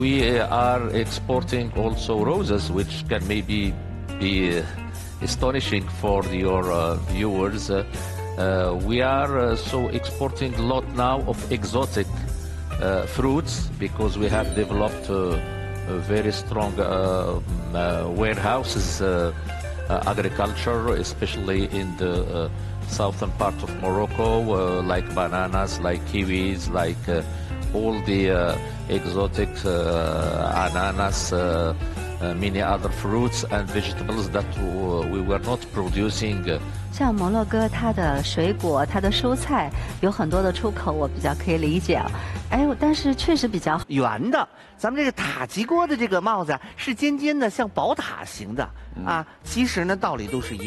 We are exporting also roses, which can maybe be astonishing for your viewers. We are so exporting a lot now of exotic fruits because we have developed very strong warehouses, agriculture, especially in the southern part of Morocco, like bananas, like kiwis, like all the exotic ananas, many other fruits and vegetables that we were not producing. 像摩洛哥，它的水果、它的蔬菜有很多的出口，我比较可以理解啊。哎，但是确实比较圆的。咱们这个塔吉锅的这个帽子啊，是尖尖的，像宝塔形的啊。其实呢，道理都是一样。